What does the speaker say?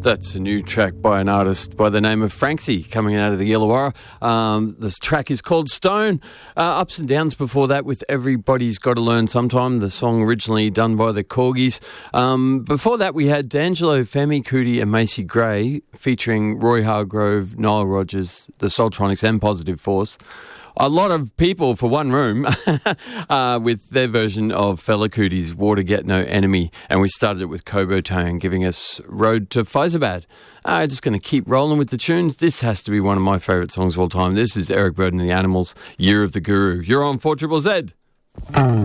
That's a new track by an artist by the name of Franksy coming out of the Illawarra. This track is called Stone. Ups and Downs before that with Everybody's Got to Learn Sometime, the song originally done by the Corgis. Before that we had D'Angelo, Femi Kuti and Macy Gray featuring Roy Hargrove, Nile Rodgers, the Soultronics and Positive Force. A lot of people for one room with their version of Fela Kuti's Water Get No Enemy. And we started it with Kobo Tone giving us Road to Fyzabad. Just going to keep rolling with the tunes. This has to be one of my favourite songs of all time. This is Eric Burdon and the Animals, Year of the Guru. You're on 4ZZZ.